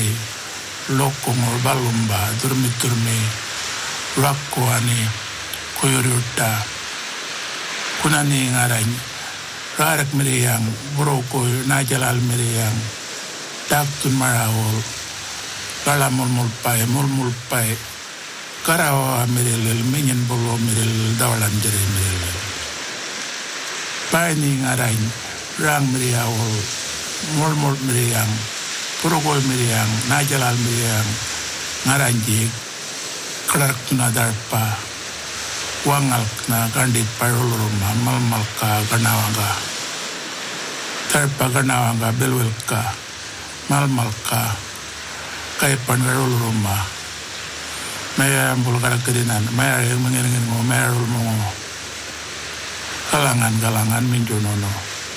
ngare lokongol balumba durmi rakkoani koyoriutta kunani ngarany rarak mereyang buroko najalal mereyang daktun marawol kala mulmul pai karawa merelel menyen bolo merel dawalan jere merel pani ngarany rang mereyawol mulmul mereyang buroko mereyang najalal mereyang ngaranjik kelar na darpa wangal na gandit paruluruma malmalka ganawanga darpa ganawanga belwelka malmalka kaipan garuluruma maya bulgar kedinan maya mengingin mo merul mo galangan minjonono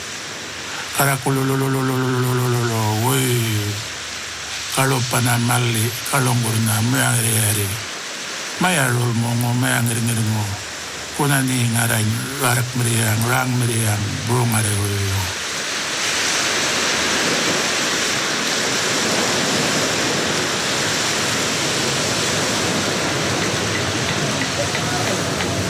karakulululululululululu woi kalau panamali kalau ngurna mayari mayarul mo mayangir mo kunani ngarany warak meriang rang meriang burung are